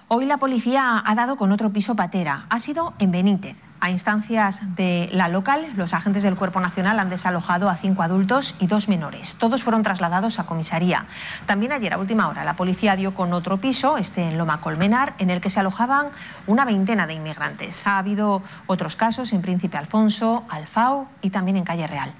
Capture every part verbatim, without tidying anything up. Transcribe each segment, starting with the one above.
Hoy la policía ha dado con otro piso patera. Ha sido en Benítez. A instancias de la local, los agentes del Cuerpo Nacional han desalojado a cinco adultos y dos menores. Todos fueron trasladados a comisaría. También ayer a última hora la policía dio con otro piso, este en Loma Colmenar, en el que se alojaban una veintena de inmigrantes. Ha habido otros casos en Príncipe Alfonso, Alfao y también en Calle Real.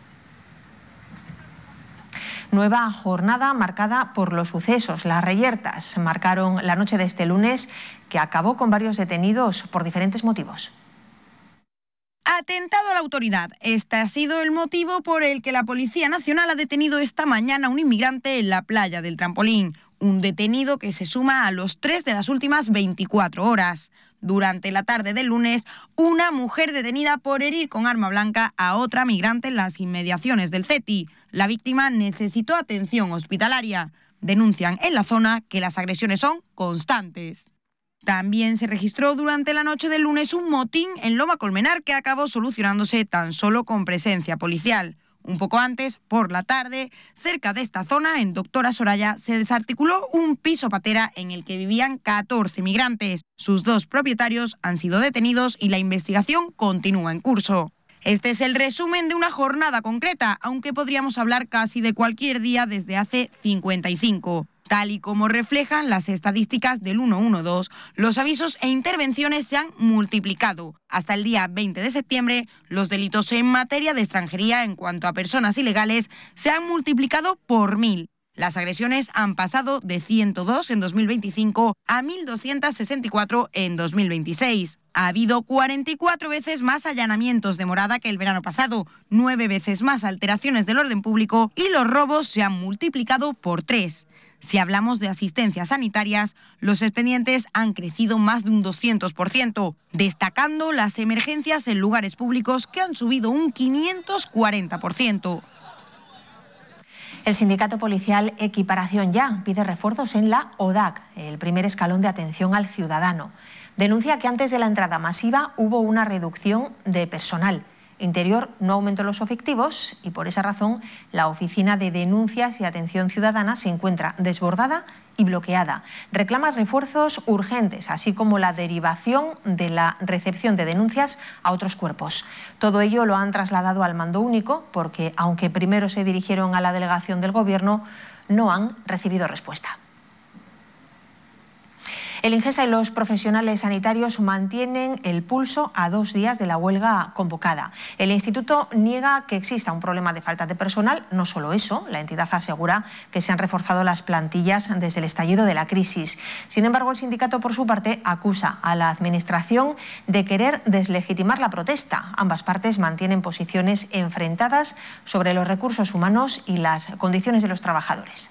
Nueva jornada marcada por los sucesos. Las reyertas marcaron la noche de este lunes, que acabó con varios detenidos por diferentes motivos. Atentado a la autoridad. Este ha sido el motivo por el que la Policía Nacional ha detenido esta mañana a un inmigrante en la playa del Trampolín. Un detenido que se suma a los tres de las últimas veinticuatro horas. Durante la tarde del lunes, una mujer detenida por herir con arma blanca a otra migrante en las inmediaciones del CETI. La víctima necesitó atención hospitalaria. Denuncian en la zona que las agresiones son constantes. También se registró durante la noche del lunes un motín en Loma Colmenar que acabó solucionándose tan solo con presencia policial. Un poco antes, por la tarde, cerca de esta zona, en Doctora Soraya, se desarticuló un piso patera en el que vivían catorce migrantes. Sus dos propietarios han sido detenidos y la investigación continúa en curso. Este es el resumen de una jornada concreta, aunque podríamos hablar casi de cualquier día desde hace cincuenta y cinco. Tal y como reflejan las estadísticas del ciento doce, los avisos e intervenciones se han multiplicado. Hasta el día veinte de septiembre, los delitos en materia de extranjería en cuanto a personas ilegales se han multiplicado por mil. Las agresiones han pasado de ciento dos en dos mil veinticinco a mil doscientos sesenta y cuatro en dos mil veintiséis. Ha habido cuarenta y cuatro veces más allanamientos de morada que el verano pasado, nueve veces más alteraciones del orden público y los robos se han multiplicado por tres. Si hablamos de asistencias sanitarias, los expedientes han crecido más de un doscientos por ciento, destacando las emergencias en lugares públicos que han subido un quinientos cuarenta por ciento. El sindicato policial Equiparación Ya pide refuerzos en la O D A C, el primer escalón de atención al ciudadano. Denuncia que antes de la entrada masiva hubo una reducción de personal. Interior no aumentó los efectivos y por esa razón la Oficina de Denuncias y Atención Ciudadana se encuentra desbordada y bloqueada. Reclama refuerzos urgentes, así como la derivación de la recepción de denuncias a otros cuerpos. Todo ello lo han trasladado al mando único porque, aunque primero se dirigieron a la delegación del Gobierno, no han recibido respuesta. El INGESA y los profesionales sanitarios mantienen el pulso a dos días de la huelga convocada. El instituto niega que exista un problema de falta de personal. No solo eso, la entidad asegura que se han reforzado las plantillas desde el estallido de la crisis. Sin embargo, el sindicato, por su parte, acusa a la Administración de querer deslegitimar la protesta. Ambas partes mantienen posiciones enfrentadas sobre los recursos humanos y las condiciones de los trabajadores.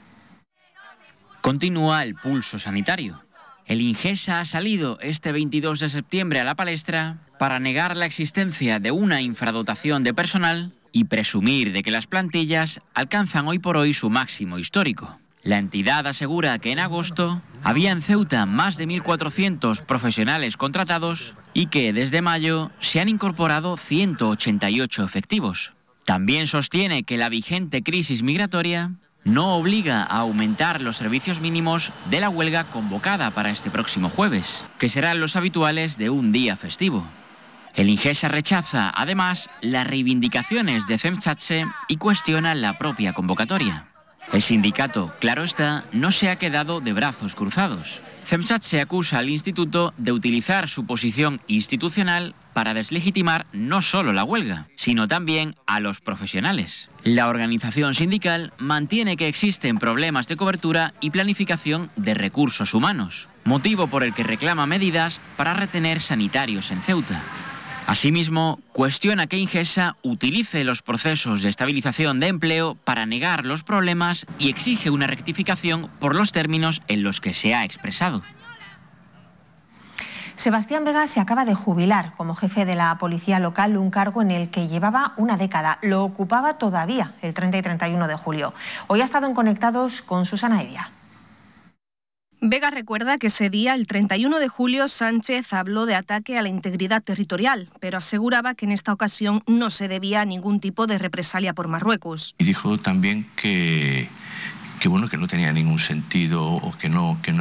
Continúa el pulso sanitario. El INGESA ha salido este veintidós de septiembre a la palestra para negar la existencia de una infradotación de personal y presumir de que las plantillas alcanzan hoy por hoy su máximo histórico. La entidad asegura que en agosto había en Ceuta más de mil cuatrocientos profesionales contratados y que desde mayo se han incorporado ciento ochenta y ocho efectivos. También sostiene que la vigente crisis migratoria no obliga a aumentar los servicios mínimos de la huelga convocada para este próximo jueves, que serán los habituales de un día festivo. El INGESA rechaza, además, las reivindicaciones de CEMSATSE y cuestiona la propia convocatoria. El sindicato, claro está, no se ha quedado de brazos cruzados. CEMSATSE acusa al instituto de utilizar su posición institucional para deslegitimar no solo la huelga, sino también a los profesionales. La organización sindical mantiene que existen problemas de cobertura y planificación de recursos humanos, motivo por el que reclama medidas para retener sanitarios en Ceuta. Asimismo, cuestiona que INGESA utilice los procesos de estabilización de empleo para negar los problemas y exige una rectificación por los términos en los que se ha expresado. Sebastián Vega se acaba de jubilar como jefe de la policía local, un cargo en el que llevaba una década. Lo ocupaba todavía el treinta y treinta y uno de julio. Hoy ha estado en Conectados con Susana Edia. Vega recuerda que ese día, el treinta y uno de julio, Sánchez habló de ataque a la integridad territorial, pero aseguraba que en esta ocasión no se debía a ningún tipo de represalia por Marruecos. Y dijo también que, que, bueno, que no tenía ningún sentido o que no... Que no